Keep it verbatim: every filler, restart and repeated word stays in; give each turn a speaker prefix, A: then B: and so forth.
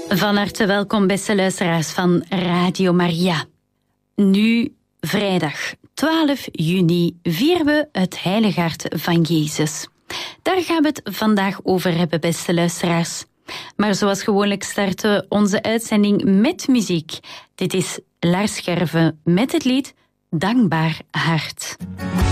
A: Van harte welkom, beste luisteraars van Radio Maria. Nu, vrijdag twaalf juni, vieren we het Heilige Hart van Jezus. Daar gaan we het vandaag over hebben, beste luisteraars. Maar zoals gewoonlijk starten we onze uitzending met muziek. Dit is Lars Gerve met het lied Dankbaar Hart.